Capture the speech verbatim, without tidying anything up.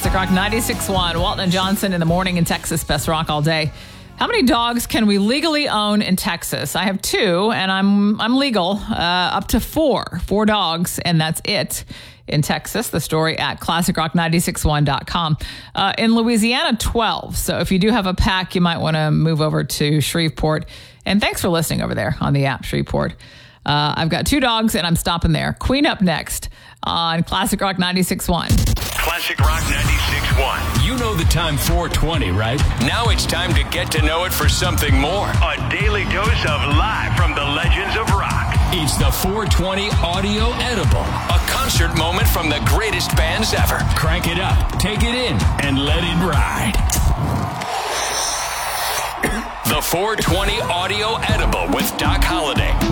Classic Rock ninety-six point one. Walton and Johnson in the morning in Texas. Best rock all day. How many dogs can we legally own in Texas? I have two, and I'm I'm legal uh, up to four. Four dogs, and that's it in Texas. The story at classic rock nine six one dot com. Uh, in Louisiana, twelve. So if you do have a pack, you might want to move over to Shreveport. And thanks for listening over there on the app, Shreveport. Uh, I've got two dogs, and I'm stopping there. Queen up next on Classic Rock ninety-six point one. Classic Rock ninety-six point one. You know the time four twenty, right? Now it's time to get to know it for something more. A daily dose of live from the legends of rock. It's the four twenty Audio Edible, a concert moment from the greatest bands ever. Crank it up, take it in, and let it ride. The four twenty Audio Edible with Doc Holliday.